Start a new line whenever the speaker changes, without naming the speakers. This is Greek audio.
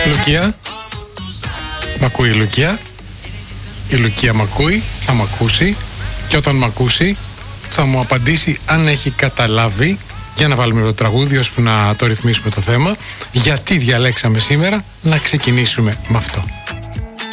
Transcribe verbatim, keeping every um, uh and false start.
Λουκία. Μ' ακούει η Λουκία. Η Λουκία μ' ακούει, θα μ' ακούσει. Και όταν μ' ακούσει θα μου απαντήσει αν έχει καταλάβει, για να βάλουμε το τραγούδι ώσπου να το ρυθμίσουμε το θέμα, γιατί διαλέξαμε σήμερα να ξεκινήσουμε με αυτό.